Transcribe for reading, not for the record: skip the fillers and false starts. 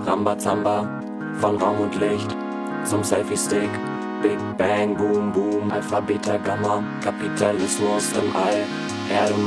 Rambazamba, von Raum und Licht zum Selfie-Stick. Big Bang, Boom, Boom, Alpha, Beta, Gamma, Kapitalismus im All, Erde,